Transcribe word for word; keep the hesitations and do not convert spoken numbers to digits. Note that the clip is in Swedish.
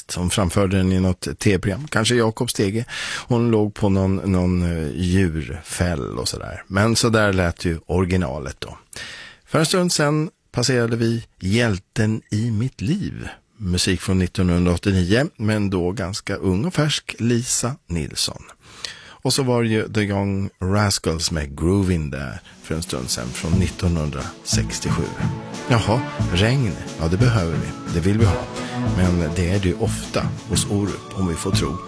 låt. Hon framförde den i något tv-program, kanske Jakob Stege. Hon låg på någon, någon djurfäll och sådär. Men så där lät ju originalet då. För en stund sedan passerade vi Hjälten i mitt liv. Musik från nittonhundraåttionio, men då ganska ung och färsk Lisa Nilsson. Och så var det ju The Young Rascals med Groove In där för en stund sedan från nittonhundrasextiosju. Jaha, regn, ja det behöver vi, det vill vi ha. Men det är det ju ofta hos Orup om vi får tro